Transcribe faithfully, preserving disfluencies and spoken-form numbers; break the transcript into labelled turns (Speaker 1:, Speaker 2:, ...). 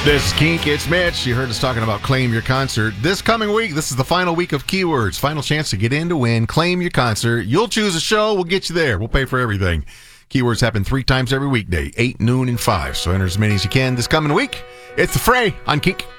Speaker 1: This is Kink, it's Mitch. You heard us talking about Claim Your Concert. This coming week, this is the final week of Keywords. Final chance to get in to win. Claim Your Concert. You'll choose a show, we'll get you there. We'll pay for everything. Keywords happen three times every weekday, eight, noon, and five. So enter as many as you can this coming week. It's The Fray on Kink.